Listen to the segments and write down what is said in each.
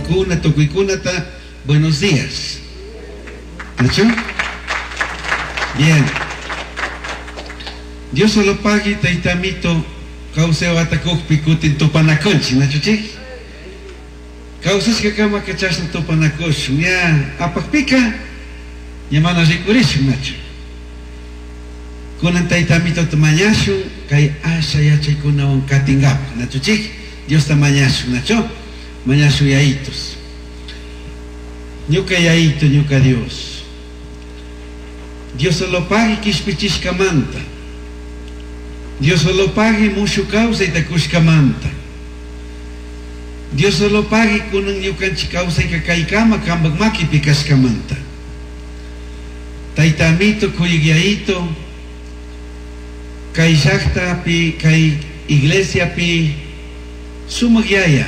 Mamukuna, Tokuikunata, buenos días. ¿Nacho? Bien. Dios solo pague taitamito causeo atacuj picutin topanaconchi, ¿nacho chi? Causas que cama que chasna topanacosh, ya apakpika, llamana ricurish, ¿nacho? Kunan taitamito tamañashu, kay asha yachay kuna un katingap, ¿nacho chi? Dios tamañashu, ¿nacho? Mañashu yaitos. Ñuka yaito, ñuka Dios. Dios solo pague kishpichishkamanta. Dios solo pague mushu causa y takushkamanta. Dios solo pague kunan ñukanchi causa y kakaykama kambak maki pikashkamanta. Taitamito kuyigyaito, kay shakta pi, kay iglesia pi, sumagyaya.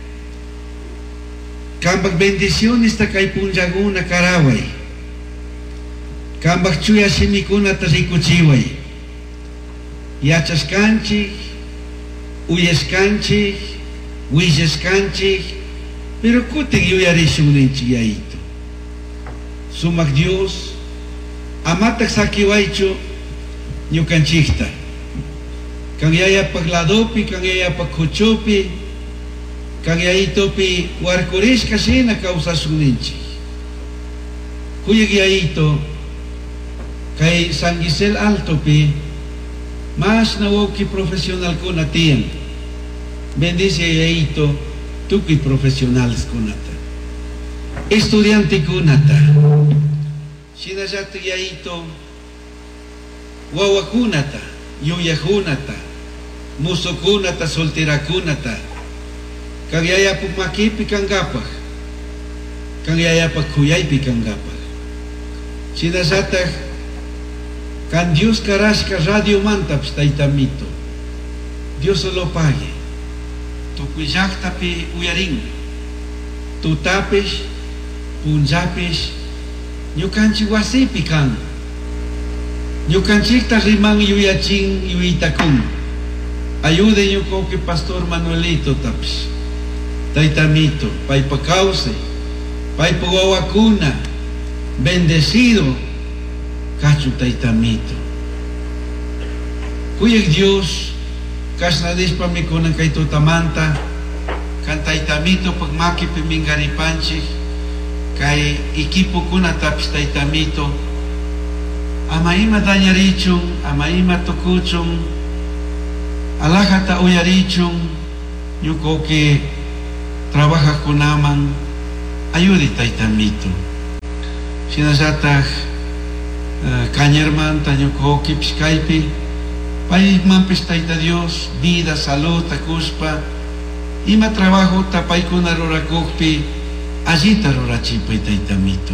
Kambak bendiciones ta kay punjaguna karaway. Kambak chuya shimikuna ta rikuchiway. Yachaskanchik, uyeskanchik, wiyeskanchik, pero kutin yuyarishunninchik yaito. Sumak Dios, amatak sakiwaychu ñukanchikta. Kan yayapak ladopi, kan yayapak huchopi, kan yaitopi warkurishka shina kawsashunninchik. Kuyig yaito, kay San Giselle Altopi, mas nawoki profesional kuna tiyan. Bendice yaito, tuki profesionales kunata. Estudiante kunata. Sinasati yaito, wawa kunata, yuya kunata, muso kunata, soltera kunata. Kang yayapak makipi kang gapag. Kang yayapak kuyaypi kang gapag. Sinasatag, kan Dios karashka radio mantaps taitamito. Dios solo pague. Tu kuyakta pi uyaring. Tu tapes, punjapes, ñukanchi wasipi kan. Ñukanchikta rimang yuyaching yuyitakun. Ayude ñuko que Pastor Manuelito taps. Taitamito, paipa cause, paipa wawakuna, bendecido. Cacho taitamito. Kuyag Dios, kasnadispa mi kunan kay tutamanta, kan taitamito pagmaki pimingaripanchi, kay equipo kuna tapis taitamito, amaima danyarichung, amaima tukuchung, alajata uyarichung, yuko que trabaja kunaman, ayudi taitamito. Sinasatag, Cañerman, taño kokip, Skype, pay mampis taita Dios, vida, salud, takuspa, ima trabajo, tapay kuna rorakokpi, allí tarorachipay taitamito.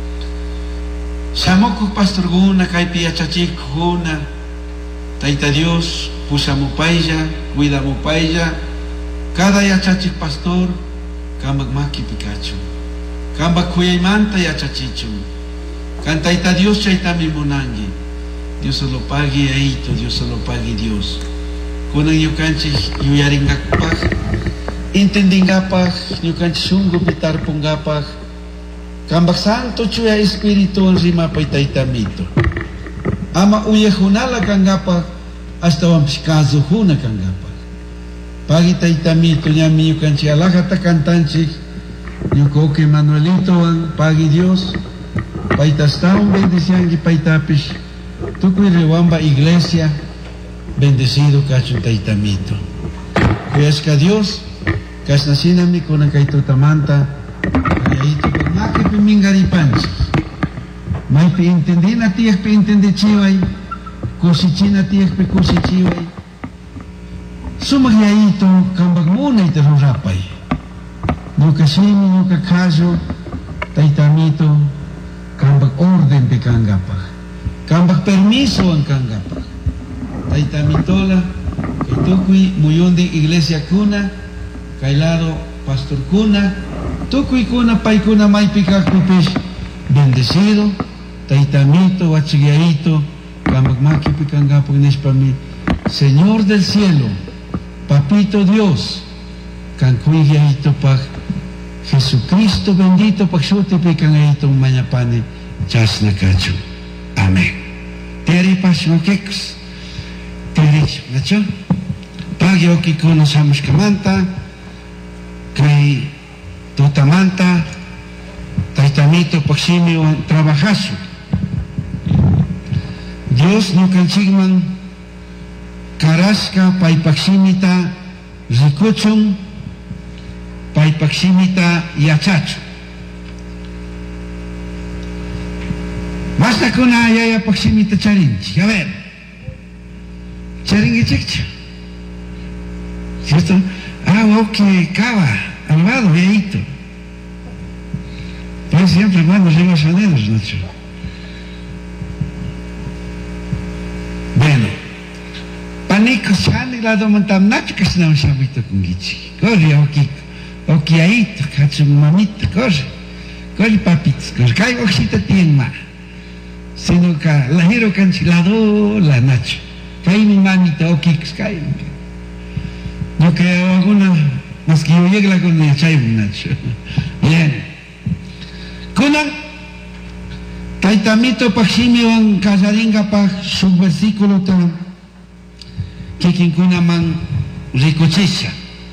Samoko pastor guna, kaypi yachachik guna, taita Dios, pusamupaya, cuidamupaya, cada yachachik pastor, kambak maki pikachu, kambak kuyaymanta yachachichu. Cantaita Dios chaitami munangi. Dios solo pague aito, Dios solo pague Dios. Kunang yukanchi yuyaringakpag, intendingapag, yukanchi sungo pitar pungapag, kambak santo chuya espiritu ang rimapay taitamito. Ama uyahunala kangapag, hasta wampikazo huna kangapag. Pagi taitamito nyami yukanchi alakata kantanchi, yukoke Manuelito ang pagi Dios. Paitas taong bendición y paitapis, tukuy riwamba iglesia, bendecido cacho taitamito. Kuyas ka Dios, kas nasinami ko ng kay tutamanta, kaya ito pag makipimingaripansi. May piintindi na tiyag piintindi chiway, kusichi na tiyag kusichiway. Sumagya ito, kambag muna ito rapay. Nukasimi, nukakaso, taitamito, kambag orden pi kanggapag, kambag permiso ang kanggapag. Taitamitola, kay tukuy muyunding iglesia kuna, kay lado pastor kuna, tukuy kuna pay kuna may pikakupis, bendecido, taitamito, wachigaito, kambag makipi kanggapag nispami, Señor del cielo, Papito Dios, kan kuya ito pag Jesucristo bendito pakshuti pikan itong manyapani chas na kacho. Amen. Teri pasyo keks. Teri nacho. Pagyo kiko no samos kamanta kay tutamanta taitamito paksimi trabajaso. Dios no kanchigman karaska paipaksimita rikuchon paipaksimita yachacho. Basta kuna yaya paksimita charinchi. A ver, charingi chicha. ¿Cierto? Ok, cava, alvado, veito. Pues siempre hermanos ribasaneros, Nacho. Bueno, panico sani lado montam Nacho que se no sabito con gichi. Corre, ok, ahí, cacho mamita, corre, papitos, corre, caigo oxita tien ma. Sino que la giro cancelado la Nacho. Caí mi mamita, ok, caí. No que alguna, más que yo llegue la con el chay, Nacho. Bien. Kunan, taitamito pakshimi wan casaringa pa subversículo tan que quien kuna man ricochesha.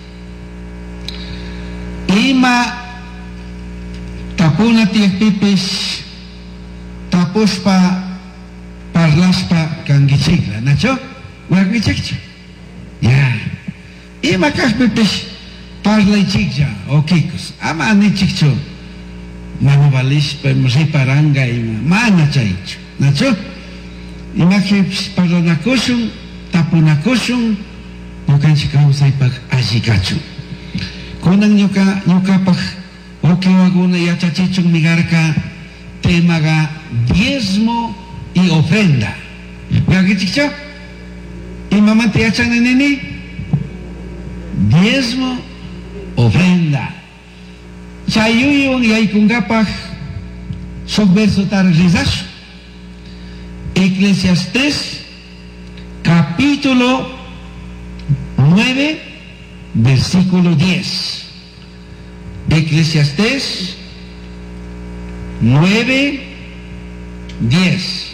Ima tapuna tiek pipis tapuspa parlaspa kangichigla, Nacho? Wagichigcha. Ya. Ima kas pipis parlay chigcha o kikos. Ama ani chigcho. Manubalispa, riparanga y mana chaicho. Nacho? Ima que parlanakoshun, tapunakoshun, no canchi causa y pag ashikachu. Kunan nyuka pag oke waguna yachachichun migarka temaga diezmo y ofrenda. ¿Qué chicho? ¿Y mamá te echan en nene? Diezmo, ofrenda. Chayuyun y aikungapaj subverso tarrizash. Eclesiastés capítulo 9 versículo 10. Eclesiastés 9, 10.